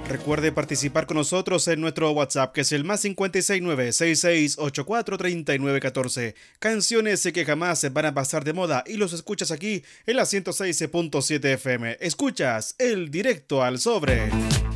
Recuerde participar con nosotros en nuestro WhatsApp, que es el más 569-6684-3914. Canciones que jamás se van a pasar de moda y los escuchas aquí en la 106.7 FM. Escuchas el Directo al Sobre.